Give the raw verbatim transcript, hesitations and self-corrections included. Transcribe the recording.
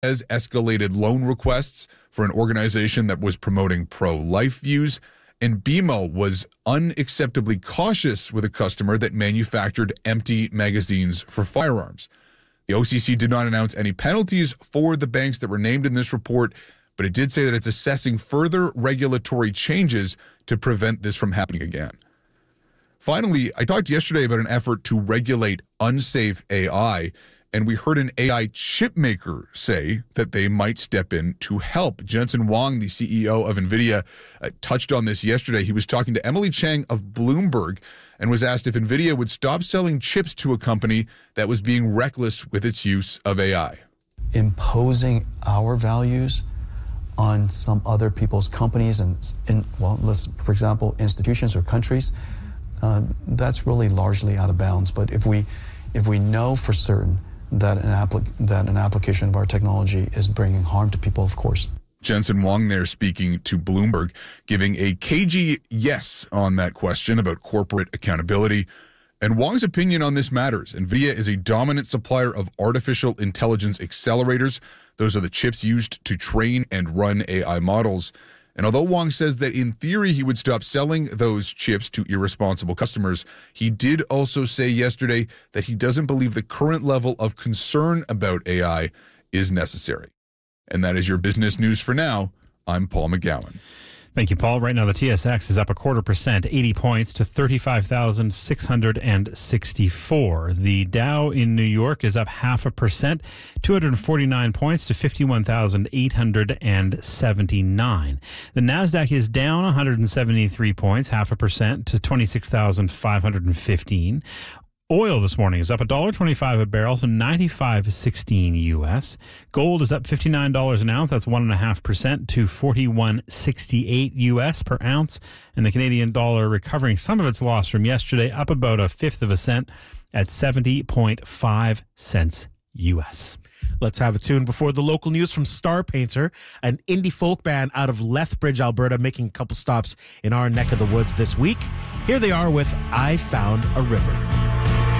has escalated loan requests for an organization that was promoting pro-life views, and B M O was unacceptably cautious with a customer that manufactured empty magazines for firearms. The O C C did not announce any penalties for the banks that were named in this report, but it did say that it's assessing further regulatory changes to prevent this from happening again. Finally, I talked yesterday about an effort to regulate unsafe A I, and we heard an A I chip maker say that they might step in to help. Jensen Huang, the C E O of NVIDIA, uh, touched on this yesterday. He was talking to Emily Chang of Bloomberg and was asked if NVIDIA would stop selling chips to a company that was being reckless with its use of A I. Imposing our values on some other people's companies and, in, well, let's, for example, institutions or countries, uh, that's really largely out of bounds. But if we, if we know for certain that an, applic- that an application of our technology is bringing harm to people, of course. Jensen Huang there speaking to Bloomberg, giving a cagey yes on that question about corporate accountability. And Huang's opinion on this matters. NVIDIA is a dominant supplier of artificial intelligence accelerators. Those are the chips used to train and run A I models. And although Huang says that in theory he would stop selling those chips to irresponsible customers, he did also say yesterday that he doesn't believe the current level of concern about A I is necessary. And that is your business news for now. I'm Paul McGowan. Thank you, Paul. Right now, the T S X is up a quarter percent, eighty points to thirty-five thousand six hundred sixty-four. The Dow in New York is up half a percent, two hundred forty-nine points to fifty-one thousand eight hundred seventy-nine. The NASDAQ is down one hundred seventy-three points, half a percent to twenty-six thousand five hundred fifteen. Oil this morning is up one dollar twenty-five a barrel to ninety-five sixteen U S. Gold is up fifty-nine dollars an ounce. That's one point five percent to forty-one sixty-eight U S per ounce. And the Canadian dollar recovering some of its loss from yesterday, up about a fifth of a cent at seventy point five cents U S. Let's have a tune before the local news from Star Painter, an indie folk band out of Lethbridge, Alberta, making a couple stops in our neck of the woods this week. Here they are with I Found a River.